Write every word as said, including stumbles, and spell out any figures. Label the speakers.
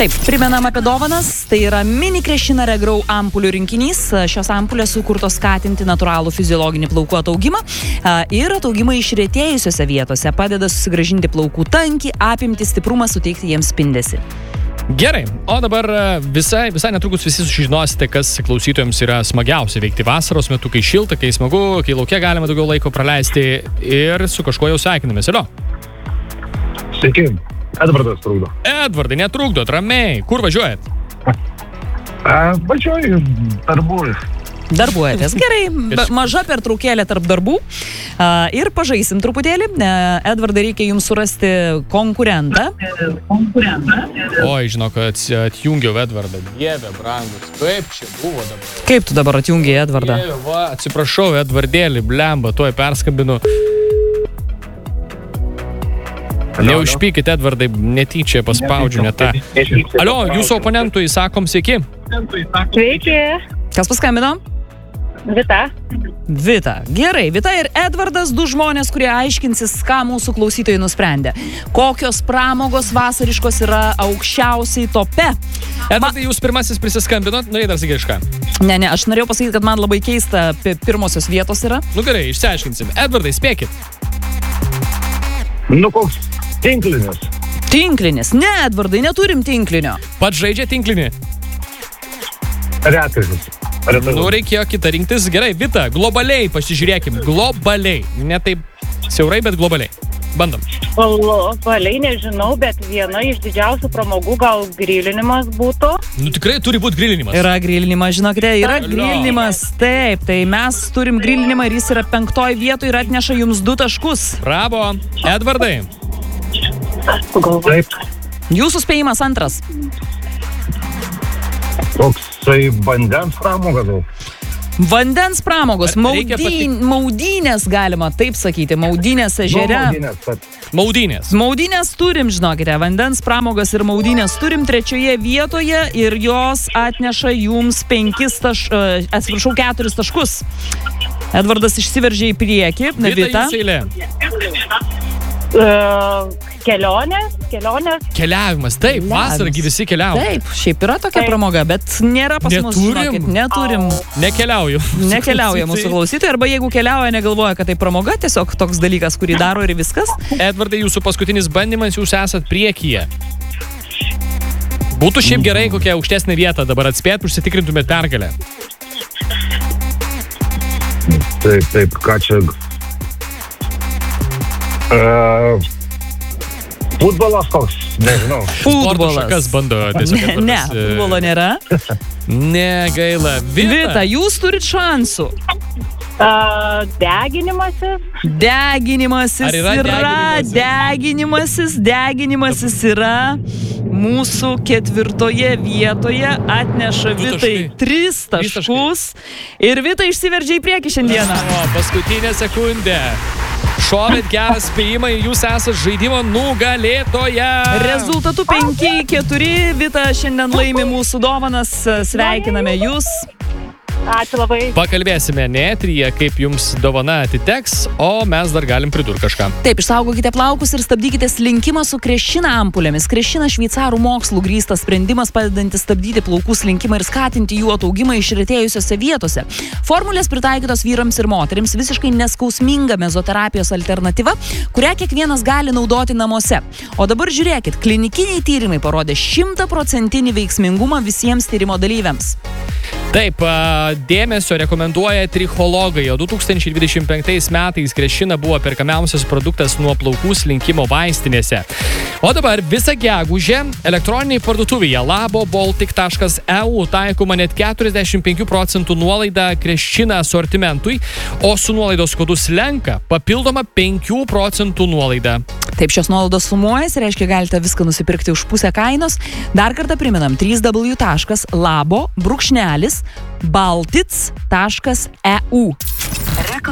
Speaker 1: Taip, primenam apie dovanas. Tai yra mini Krešina Regrow ampulių rinkinys. Šios ampulės sukurtos skatinti natūralų fiziologinį plaukų ataugimą ir ataugimą išretėjusiose vietose. Padeda susigrąžinti plaukų tankį, apimti stiprumą, suteikti jiems spindesį.
Speaker 2: Gerai, o dabar visai, visai netrukus visi sužinosite, kas klausytojams yra smagiausia veikti vasaros metu, kai šilta, kai smagu, kai laukia galima daugiau laiko praleisti ir su kažkuo jau sveikinamės. Alio.
Speaker 3: Sveiki, Edvardas trukdo.
Speaker 2: Edvardai, netrukdot, ramiai. Kur važiuojat?
Speaker 3: Važiuoju, darbuoju.
Speaker 1: Darbuojatės. Gerai, maža pertraukėlė tarp darbų ir pažaisim truputėlį. Edvardai, reikia jums surasti konkurentą.
Speaker 2: Oi, žinok, atjungiau Edvardą. Dieve, brangus. Kaip čia buvo dabar?
Speaker 1: Kaip tu dabar atjungiai Edvardą?
Speaker 2: Dieve, va, atsiprašau, Edvardėlį, blemba, tuoj perskambinu. Neužpykit, Edvardai, netyčia paspaudžiu, ne tą. Alio, jūsų oponentui sakom sveiki.
Speaker 4: Sveiki.
Speaker 1: Kas paskambino?
Speaker 4: Vita.
Speaker 1: Vita. Gerai, Vita ir Edvardas, du žmonės, kurie aiškinsis, ką mūsų klausytojai nusprendė. Kokios pramogos vasariškos yra aukščiausiai tope.
Speaker 2: Edvardai, jūs pirmasis prisiskambinot, norėjai dar sakyti kažką?
Speaker 1: Ne, ne, aš norėjau pasakyti, kad man labai keista pirmosios vietos yra.
Speaker 2: Nu gerai, išsiaiškinsim. Edvardai, spėkit.
Speaker 3: Nu koks tinklinis.
Speaker 1: Tinklinis. Ne, Edvardai, neturim tinklinio.
Speaker 2: Pats žaidžia tinklinį?
Speaker 3: Retkasis.
Speaker 2: Nu, reikėjo kitą rinktis. Gerai, Vita, globaliai pasižiūrėkim. Globaliai. Ne taip siaurai, bet globaliai. Bandom.
Speaker 4: Globaliai nežinau, bet viena iš didžiausių pramogų gal grilinimas būtų.
Speaker 2: Nu, tikrai turi būti grilinimas.
Speaker 1: Yra grilinimas, žinokite, yra grilinimas. Taip, tai mes turim grilinimą ir jis yra penktoj vietoj ir atneša jums du taškus.
Speaker 2: Bravo. Edvardai.
Speaker 3: Taip.
Speaker 1: Jūsų spėjimas antras.
Speaker 3: Toksai vandens pramoga gal.
Speaker 1: Vandens pramogos,
Speaker 2: Reikia
Speaker 1: maudyn, maudynės galima taip sakyti, maudynės ežere.
Speaker 3: Nu, maudynės, bet...
Speaker 2: Maudynės.
Speaker 1: Maudynės turim, žinokite, vandens pramogas ir maudynės turim trečioje vietoje ir jos atneša jums penkis taš... atsiprašau, keturis taškus. Edvardas išsiveržė į priekį.
Speaker 2: Vita, jūsų eilė.
Speaker 4: Uh, kelionės, kelionės.
Speaker 2: Keliavimas, taip, vasargi visi keliauja.
Speaker 1: Taip, šiaip yra tokia taip. Pramoga, bet nėra pas mus, žinokit, neturim.
Speaker 2: Nekeliauju.
Speaker 1: Nekeliauja mūsų klausytojai, arba jeigu keliauja, negalvoja, kad tai pramoga, tiesiog toks dalykas, kurį daro ir viskas.
Speaker 2: Edvardai, jūsų paskutinis bandymas, jūs esat priekyje. Būtų šiaip gerai kokią aukštesnę vietą dabar atspėt, užsitikrintumėt pergalę.
Speaker 3: Taip, taip, ką čia... Uh, futbolas koks, nežinau.
Speaker 1: Futbolas.
Speaker 2: Kas bando tiesiog.
Speaker 1: Ne, ne, futbolo nėra.
Speaker 2: Ne, gaila. Vita.
Speaker 1: Vita, jūs turit šansų.
Speaker 4: Uh, deginimasis.
Speaker 1: Deginimasis
Speaker 2: yra,
Speaker 1: yra, deginimasis, deginimasis yra mūsų ketvirtoje vietoje, atneša
Speaker 2: Du
Speaker 1: Vitai
Speaker 2: taškai.
Speaker 1: tris taškus ir Vita išsiveržė į priekį šiandieną.
Speaker 2: O, paskutinė sekundė. Šovėt gerą spėjimą ir jūs esate žaidimo nugalėtoja.
Speaker 1: Rezultatu penki keturi. Vita šiandien laimi mūsų dovanas. Sveikiname jūs.
Speaker 4: Ačiū labai.
Speaker 2: Pakalbėsime ne eteryje, kaip jums dovana atiteks, o mes dar galim pridurti kažką.
Speaker 1: Taip, išsaugokite plaukus ir stabdykite slinkimą su Krešina ampulėmis. Krešina šveicarų mokslų grįstas sprendimas, padedantis stabdyti plaukų slinkimą ir skatinti jų ataugimą išretėjusiose vietose. Formulės pritaikytos vyrams ir moterims, visiškai neskausminga mezoterapijos alternatyva, kurią kiekvienas gali naudoti namuose. O dabar žiūrėkit, klinikiniai tyrimai parodė šimtaprocentinį veiksmingumą visiems tyrimo dalyviams.
Speaker 2: Taip, dėmesio rekomenduoja trichologai, o du tūkstančiai dvidešimt penktais metais Krešina buvo perkamiausias produktas nuo plaukų slinkimo vaistinėse. O dabar visą gegužę elektroniniai parduotuvėje labo baltic taškas e u taikoma net keturiasdešimt penkių procentų nuolaida Krešina asortimentui, o su nuolaidos kodu slenka papildoma penkių procentų nuolaida.
Speaker 1: Taip, šios nuolaidos sumuojasi, reiškia, galite viską nusipirkti už pusę kainos. Dar kartą priminam, www taškas labo brūkšnelis baltic taškas e u.